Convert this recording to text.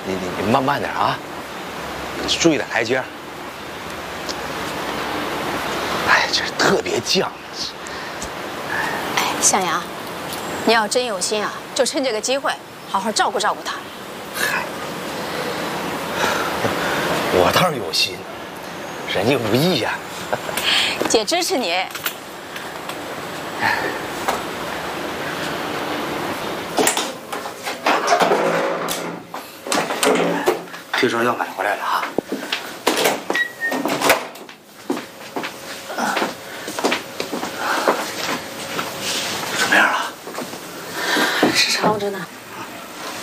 你慢点啊，注意点台阶。哎，这特别犟。 哎，向阳，你要真有心啊，就趁这个机会好好照顾照顾他。 嗨，我倒是有心，人家无意呀。 姐支持你。 退烧药买回来了哈。怎么样了？ 是烧着呢。